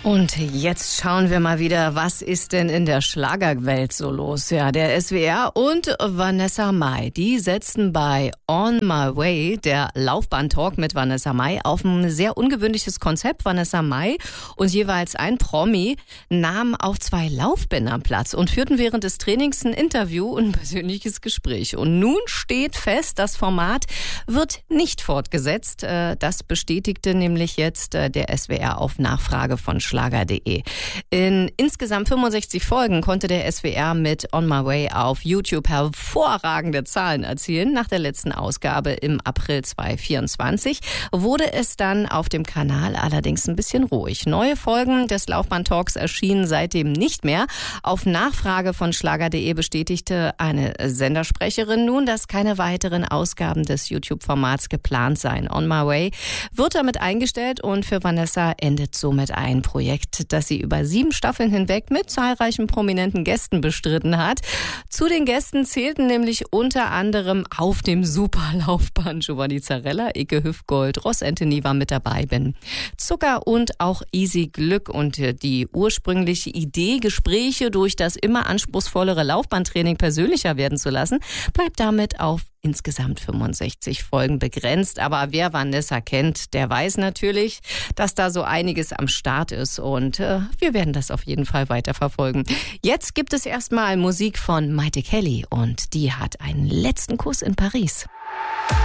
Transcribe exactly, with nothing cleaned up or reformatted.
Und jetzt schauen wir mal wieder, was ist denn in der Schlagerwelt so los? Ja, der S W R und Vanessa Mai, die setzten bei On My Way, der Laufbahn-Talk mit Vanessa Mai, auf ein sehr ungewöhnliches Konzept. Vanessa Mai und jeweils ein Promi nahmen auf zwei Laufbändern Platz und führten während des Trainings ein Interview und ein persönliches Gespräch. Und nun steht fest, das Format wird nicht fortgesetzt. Das bestätigte nämlich jetzt der S W R auf Nachfrage von Schlager punkt de. In insgesamt fünfundsechzig Folgen konnte der S W R mit On My Way auf YouTube hervorragende Zahlen erzielen. Nach der letzten Ausgabe im April zweitausendvierundzwanzig wurde es dann auf dem Kanal allerdings ein bisschen ruhig. Neue Folgen des Laufbahn-Talks erschienen seitdem nicht mehr. Auf Nachfrage von Schlager punkt de bestätigte eine Sendersprecherin nun, dass keine weiteren Ausgaben des YouTube-Formats geplant seien. On My Way wird damit eingestellt und für Vanessa endet somit ein Projekt, das sie über sieben Staffeln hinweg mit zahlreichen prominenten Gästen bestritten hat. Zu den Gästen zählten nämlich unter anderem auf dem Superlaufbahn Giovanni Zarella, Icke Hüftgold, Ross Anthony war mit dabei, Ben Zucker und auch Easy Glück. Und die ursprüngliche Idee, Gespräche durch das immer anspruchsvollere Laufbahntraining persönlicher werden zu lassen, bleibt damit auf insgesamt fünfundsechzig Folgen begrenzt. Aber wer Vanessa kennt, der weiß natürlich, dass da so einiges am Start ist. Und äh, wir werden das auf jeden Fall weiterverfolgen. Jetzt gibt es erstmal Musik von Maite Kelly und die hat einen letzten Kuss in Paris.